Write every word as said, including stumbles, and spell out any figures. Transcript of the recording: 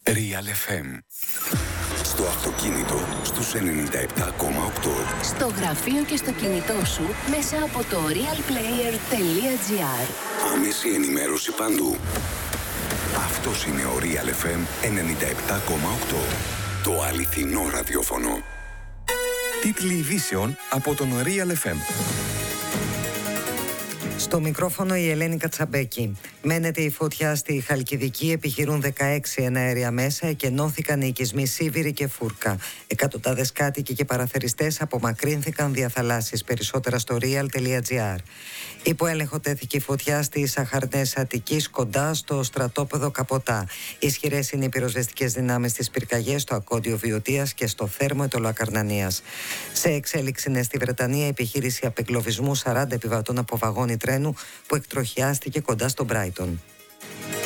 Real εφ εμ. Στο αυτοκίνητο στους ενενήντα επτά κόμμα οκτώ. Στο γραφείο και στο κινητό σου μέσα από το realplayer.gr. Άμεση ενημέρωση παντού. Αυτός είναι ο Real εφ εμ ενενήντα επτά κόμμα οκτώ. Το αληθινό ραδιόφωνο. Τίτλοι ειδήσεων από τον Real εφ εμ. Στο μικρόφωνο η Ελένη Κατσαμπέκη. Μένεται η φωτιά στη Χαλκιδική, επιχειρούν δεκαέξι εναέρια μέσα, εκενώθηκαν οι οικισμοί Σίβηρη και Φούρκα. Εκατοντάδες κάτοικοι και παραθεριστές απομακρύνθηκαν δια θαλάσσης. Περισσότερα στο real.gr. Υπό έλεγχο τέθηκε η φωτιά στις Αχαρνές Αττικής, κοντά στο στρατόπεδο Καποτά. Ισχυρές είναι οι πυροσβεστικές δυνάμεις στις πυρκαγιές, στο Ακόντιο Βιωτίας και στο Θέρμο Ετωλοακαρνανίας. Σε εξέλιξη είναι στη Βρετανία η επιχείρηση απεγκλωβισμού σαράντα επιβατών από βαγόνι τρένου που εκτροχιάστηκε κοντά στο Μπράιτον.